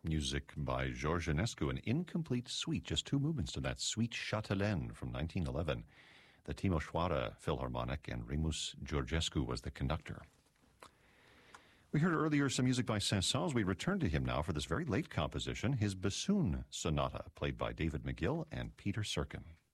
Music by George Enescu, an incomplete suite, just two movements to that Suite Châtelaine from 1911. The Timișoara Philharmonic, and Remus Georgescu was the conductor. We heard earlier some music by Saint-Saëns. We return to him now for this very late composition, his bassoon sonata, played by David McGill and Peter Serkin.